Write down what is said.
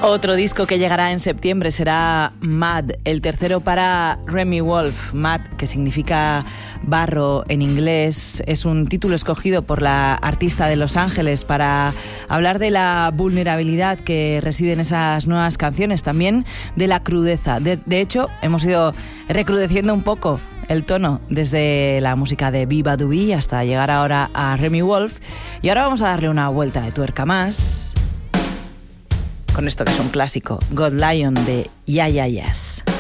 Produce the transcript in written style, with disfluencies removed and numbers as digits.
Otro disco que llegará en septiembre será Mud, el tercero para Remi Wolf. Mud, que significa barro en inglés, es un título escogido por la artista de Los Ángeles para hablar de la vulnerabilidad que reside en esas nuevas canciones, también de la crudeza. De hecho, hemos ido recrudeciendo un poco el tono desde la música de Viva Dubi hasta llegar ahora a Remi Wolf. Y ahora vamos a darle una vuelta de tuerca más con esto que es un clásico, God Lion de Ya Ya Yes.